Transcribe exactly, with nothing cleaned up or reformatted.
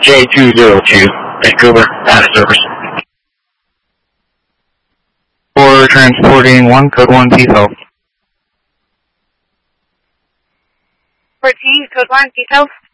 J two zero two, Vancouver, out of service. For transporting one, code one, please hold. fourteen, code one, please hold.